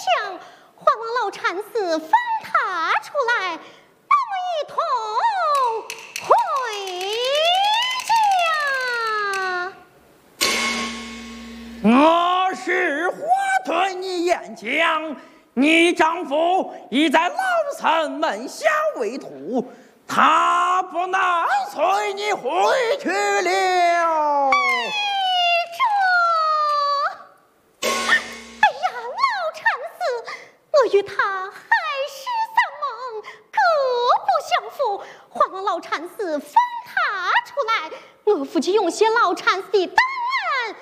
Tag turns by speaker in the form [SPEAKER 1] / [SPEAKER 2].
[SPEAKER 1] 想还望老禅师放他出来，我们一同回家。
[SPEAKER 2] 我是话对你演讲，你丈夫已在老臣门下为徒，他不能随你回去了。
[SPEAKER 1] 我与他海誓山盟，各不相负。还望老禅师放他出来，我夫妻用些老禅师的道